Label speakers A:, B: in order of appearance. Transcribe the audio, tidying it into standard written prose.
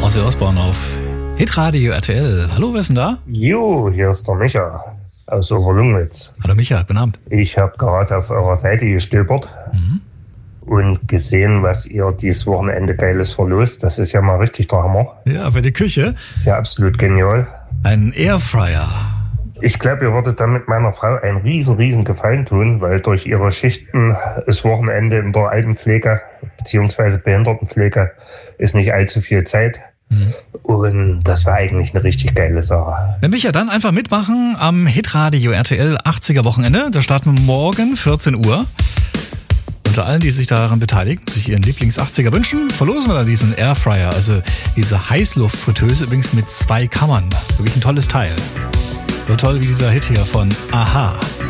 A: Ozzy Osbourne auf Hitradio RTL. Hallo, wer ist denn da?
B: Jo, hier ist der Micha aus Oberlungwitz.
A: Hallo Micha, guten Abend.
B: Ich habe gerade auf eurer Seite gestöbert und gesehen, was ihr dieses Wochenende Geiles verlost. Das ist ja mal richtig der Hammer.
A: Ja, für die Küche.
B: Ist ja absolut genial.
A: Ein Airfryer.
B: Ich glaube, ihr würdet damit meiner Frau einen riesen Gefallen tun, weil durch ihre Schichten das Wochenende in der Altenpflege bzw. Behindertenpflege ist nicht allzu viel Zeit. Und das war eigentlich eine richtig geile Sache.
A: Wenn Micha, dann einfach mitmachen am Hitradio RTL 80er Wochenende. Da starten wir morgen 14 Uhr. Unter allen, die sich daran beteiligen, sich ihren Lieblings-80er wünschen, verlosen wir dann diesen Airfryer, also diese Heißluftfritteuse, übrigens mit 2 Kammern. Wirklich ein tolles Teil. So toll wie dieser Hit hier von Aha.